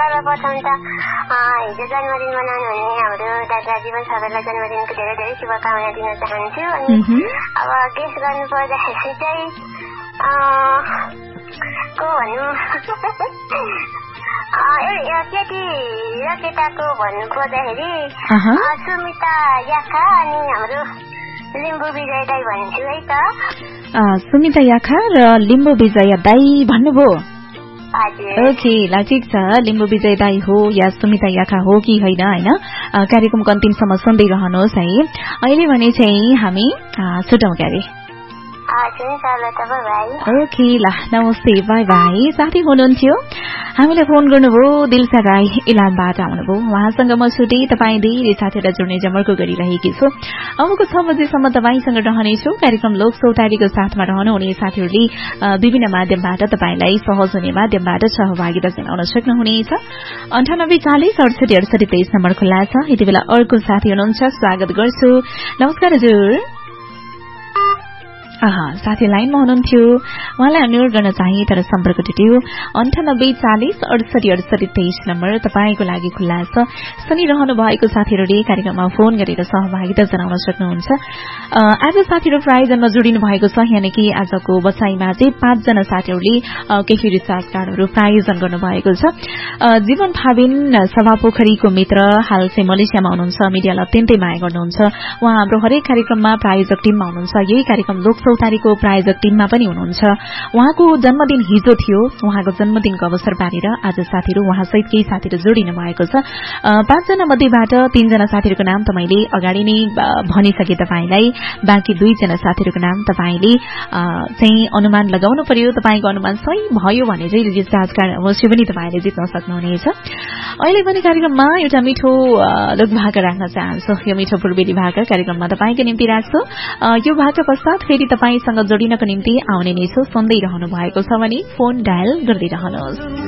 सर्वप्रथम त हिजो जन्मदिन मनाउनु हुने हाम्रो दादा जीवन सबैलाई जन्मदिनको धेरै धेरै शुभकामना दिन चाहन्छु। अनि अब गेस गर्नु पर्दाखेरि चाहिँ को भन्नु केटी र केटाको भन्नु पर्दाखेरि सुमिता याखा अनि हाम्रो लिम्बू विजय दाई भन्छु है त। सुमिता याखा र लिम्बू विजय दाई भन्नुभयो। ओके ल ठिक छ, लिम्बू विजय दाई हो या सुमिता याखा हो कि होइन होइन कार्यक्रमको अन्तिमसम्म सुन्दै रहनुहोस् है। अहिले भने चाहिँ हामी छुटौँ क्यारे। ओके ल नमस्ते बाई बाई। साथी हुनुहुन्थ्यो हामीलाई फोन गर्नुभयो दिलसा राई इलामबाट आउनुभयो। उहाँसँग म छुटे तपाईँ धेरै साथीहरूलाई जोड्ने जमर्को गरिरहेकी छु। अबको 6 बजेसम्म तपाईँसँग रहनेछु। कार्यक्रम लोक सौतारीको साथमा रहनुहुने साथीहरूले विभिन्न माध्यमबाट तपाईँलाई सहज हुने माध्यमबाट सहभागिता जनाउन सक्नुहुनेछ। 9840686823 नम्बर खुल्ला छ। यति बेला अर्को साथी हुनुहुन्छ, स्वागत गर्छु। नमस्कार हजुर। साथी लाइनमा हुनुहुन्थ्यो, उहाँलाई अनुरोध गर्न चाहे तर सम्पर्क टुट्यो। 9840686823 नम्बर तपाईँको लागि खुल्ला छ। सुनिरहनु भएको साथीहरूले कार्यक्रममा फोन गरेर सहभागिता जनाउन सक्नुहुन्छ। आज साथीहरू प्रायोजनमा जोडिनु भएको छ, यानि कि आजको बसाईमा चाहिँ 5 जना साथीहरूले केही रिचार्ज कार्डहरू प्रायोजन गर्नुभएको छ। जीवन फाबिन सभापोखरीको मित्र, हाल चाहिँ मलेसियामा हुनुहुन्छ, मिडियालाई अत्यन्तै माया गर्नुहुन्छ। उहाँ हाम्रो हरेक कार्यक्रममा प्रायोजक टिममा हुनुहुन्छ। यही कार्यक्रम लोक सौतारीको प्रायोजक टिममा पनि हुनुहुन्छ। उहाँको जन्मदिन हिजो थियो। उहाँको जन्मदिनको अवसर पारेर आज साथीहरू उहाँसहित केही साथीहरू जोडिनु भएको छ। 5 जना मध्येबाट 3 जना साथीहरूको नाम तपाईँले अगाडि नै भनिसके तपाईँलाई, बाँकी 2 जना साथीहरूको नाम तपाईँले चाहिँ अनुमान लगाउनु पर्यो। तपाईँको अनुमान सही भयो भने चाहिँ रिचार्ज कार्ड अवश्य पनि तपाईँले जित्न सक्नुहुनेछ। अहिले पनि कार्यक्रममा एउटा मिठो लोक भाका राख्न चाहन्छु। यो मिठो पूर्वेली भाका कार्यक्रममा तपाईँको निम्ति राख्छु। यो भाका पश्चात फेरि तपाईँसँग जोडिनको निम्ति आउने नै छु। सुन्दै रहनु भएको छ भने फोन डायल गर्दै रहनुहोस्।